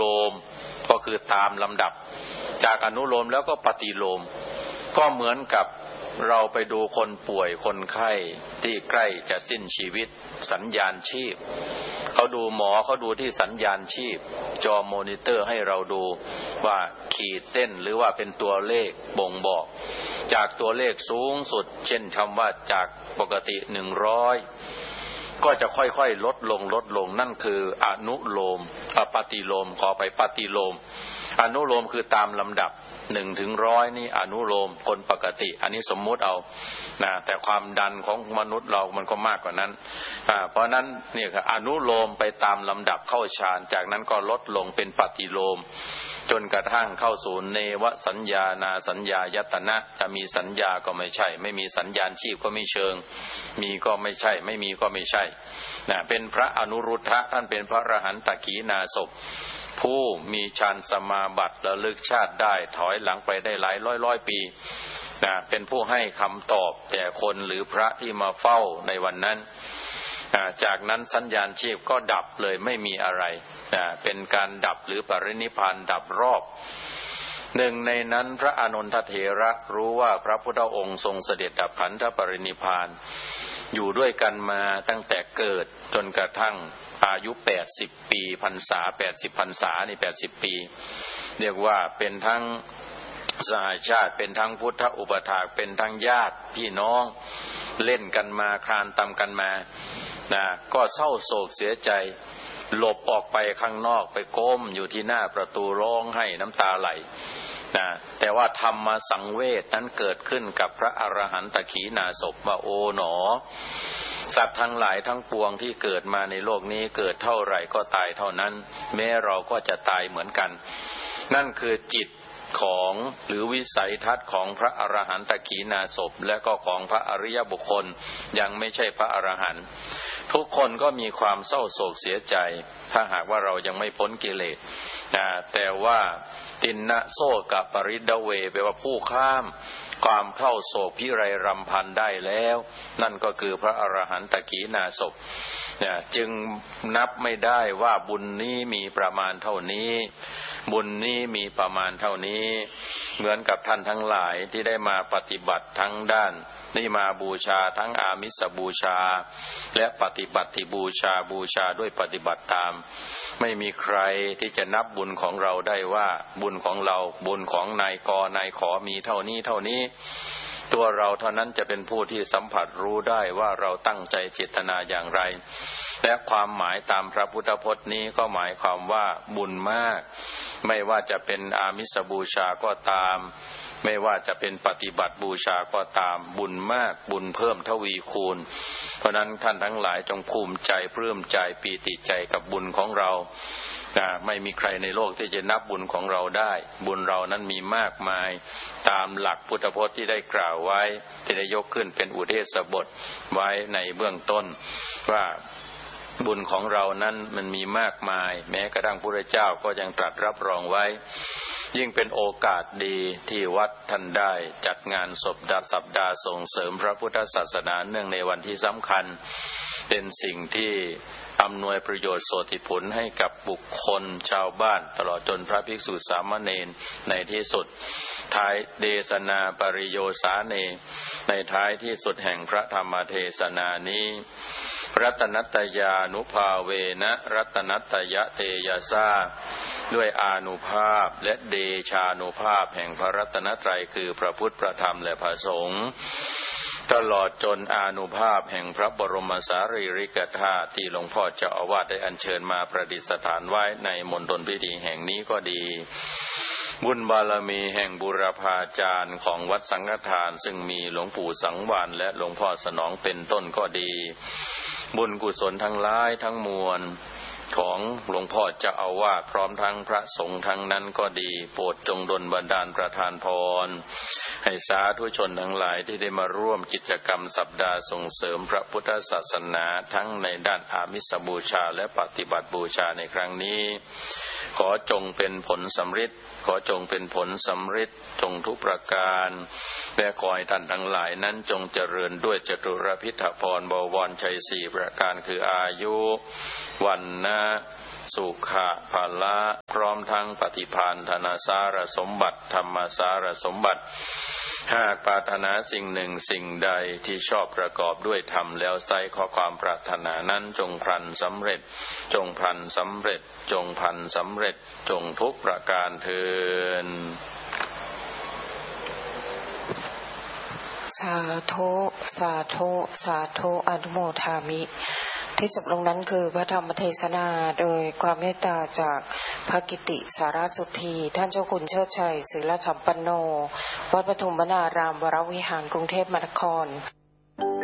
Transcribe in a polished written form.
มก็คือตามลำดับจากอนุโลมแล้วก็ปฏิโลมก็เหมือนกับเราไปดูคนป่วยคนไข้ที่ใกล้จะสิ้นชีวิตสัญญาณชีพเขาดูหมอเขาดูที่สัญญาณชีพจอมอนิเตอร์ให้เราดูว่าขีดเส้นหรือว่าเป็นตัวเลขบ่งบอกจากตัวเลขสูงสุดเช่นคำว่าจากปกติ100ก็จะค่อยๆลดลงนั่นคืออนุโลมปฏิโลมขอไปปฏิโลมอนุโลมคือตามลำดับ1 ถึง 100นี่อนุโลมคนปกติอันนี้สมมุติเอานะแต่ความดันของมนุษย์เรามันก็มากกว่านั้นเพราะนั้นนี่คืออนุโลมไปตามลำดับเข้าฌานจากนั้นก็ลดลงเป็นปฏิโลมจนกระทั่งเข้าสู่เนวสัญญานาสัญญายตนะจะมีสัญญาก็ไม่ใช่ไม่มีสัญญาณชีพก็ไม่เชิงมีก็ไม่ใช่ไม่มีก็ไม่ใช่นะเป็นพระอนุรุทธะท่านเป็นพระอรหันตขีณาสพผู้มีฌานสมาบัติระลึกชาติได้ถอยหลังไปได้หลายร้อยปีนะเป็นผู้ให้คำตอบแก่คนหรือพระที่มาเฝ้าในวันนั้นจากนั้นสัญญาณชีพก็ดับเลยไม่มีอะไรเป็นการดับหรือปรินิพพานดับรอบหนึ่งในนั้นพระอานนทเถระรู้ว่าพระพุทธองค์ทรงเสด็จดับขันธปรินิพพานอยู่ด้วยกันมาตั้งแต่เกิดจนกระทั่งอายุ80 ปีพรรษา80 พรรษานี่80 ปีเรียกว่าเป็นทั้งสหชาติเป็นทั้งพุทธอุปถากเป็นทั้งญาติพี่น้องเล่นกันมาคลานตามกันมาก็เศร้าโศกเสียใจหลบออกไปข้างนอกไปก้มอยู่ที่หน้าประตูร้องไห้น้ำตาไหลแต่ว่าธรรมสังเวชนั้นเกิดขึ้นกับพระอรหันตขีณาสพว่าโอ๋หนอสัตว์ทั้งหลายทั้งปวงที่เกิดมาในโลกนี้เกิดเท่าไหร่ก็ตายเท่านั้นแม้เราก็จะตายเหมือนกันนั่นคือจิตของหรือวิสัยทัศน์ของพระอรหันตขีณาสพและก็ของพระอริยบุคคลยังไม่ใช่พระอรหันต์ทุกคนก็มีความเศร้าโศกเสียใจถ้าหากว่าเรายังไม่พ้นกิเลสแต่ว่าตินนะโซกับปริดเวแปลว่าผู้ข้ามความเศร้าโศกพิไรรำพันได้แล้วนั่นก็คือพระอรหันตขีณาสพจึงนับไม่ได้ว่าบุญนี้มีประมาณเท่านี้บุญนี้มีประมาณเท่านี้เหมือนกับท่านทั้งหลายที่ได้มาปฏิบัติทั้งด้านนี่มาบูชาทั้งอามิสบูชาและปฏิบัติบูชาด้วยปฏิบัติตามไม่มีใครที่จะนับบุญของเราได้ว่าบุญของเราบุญของนายกนายขอมีเท่านี้ตัวเราเท่านั้นจะเป็นผู้ที่สัมผัสรู้ได้ว่าเราตั้งใจเจตนาอย่างไรและความหมายตามพระพุทธพจน์นี้ก็หมายความว่าบุญมากไม่ว่าจะเป็นอามิสบูชาก็ตามไม่ว่าจะเป็นปฏิบัติบูชาก็ตามบุญมากบุญเพิ่มทวีคูณเพราะนั้นท่านทั้งหลายจงภูมิใจปลื้มใจปีติใจกับบุญของเราไม่มีใครในโลกที่จะนับบุญของเราได้บุญเรานั้นมีมากมายตามหลักพุทธพจน์ที่ได้กล่าวไว้ที่ได้ยกขึ้นเป็นอุเทศบทไว้ในเบื้องต้นว่าบุญของเรานั้นมันมีมากมายแม้กระทั่งพระพุทธเจ้าก็ยังตรัสรับรองไว้ยิ่งเป็นโอกาสดีที่วัดท่านได้จัดงานสัปดาห์ส่งเสริมพระพุทธศาสนาเนื่องในวันที่สำคัญเป็นสิ่งที่อำนวยประโยชน์โสติผลให้กับบุคคลชาวบ้านตลอดจนพระภิกษุสามเณรในที่สุดท้ายเดสนาปริโยสาเนในท้ายที่สุดแห่งพระธรรมเทศนานี้รัตนัตยานุภาเวนะรัตนัตยะเตยะสาด้วยอานุภาพและเดชานุภาพแห่งพระรัตนตรัยคือพระพุทธพระธรรมและพระสงฆ์ตลอดจนอานุภาพแห่งพระบรมสารีริกธาตุที่หลวงพ่อเจ้าอาวาสได้อัญเชิญมาประดิษฐานไว้ในมณฑลพิธีแห่งนี้ก็ดีบุญบารมีแห่งบุรพาจารย์ของวัดสังฆทานซึ่งมีหลวงปู่สังวาลและหลวงพ่อสนองเป็นต้นก็ดีบุญกุศลทั้งหลายทั้งมวลของหลวงพ่อเจ้าอาวาสพร้อมทั้งพระสงฆ์ทั้งนั้นก็ดีโปรดจงดลบันดาลประทานพรให้สาธุชนทั้งหลายที่ได้มาร่วมกิจกรรมสัปดาห์ส่งเสริมพระพุทธศาสนาทั้งในด้านอามิสบูชาและปฏิบัติบูชาในครั้งนี้ขอจงเป็นผลสำฤทธิ์ขอจงเป็นผลสำฤทธิ์จงทุกประการและขอให้ท่านทั้งหลายนั้นจงเจริญด้วยจตุรพิธพรบวรชัย4ประการคืออายุวันนะสุขะภาละพร้อมทั้งปฏิภาณธนสารสมบัติธรรมสารสมบัติหากปรารถนาสิ่งหนึ่งสิ่งใดที่ชอบประกอบด้วยธรรมแล้วไซร้ข้อความปรารถนานั้นจงพลันสำเร็จจงพลันสำเร็จจงพลันสำเร็จจงทุกประการเทินสาธุสาธุสาธุอนุโมทามิที่จบลงนั้นคือพระธรรมเทศนาโดยความเมตตาจากพระกิติสารสุทธีท่านเจ้าคุณเชิดชัยศรีราชัมปันโนวัดปฐุมวนารามวรวิหารกรุงเทพมหานคร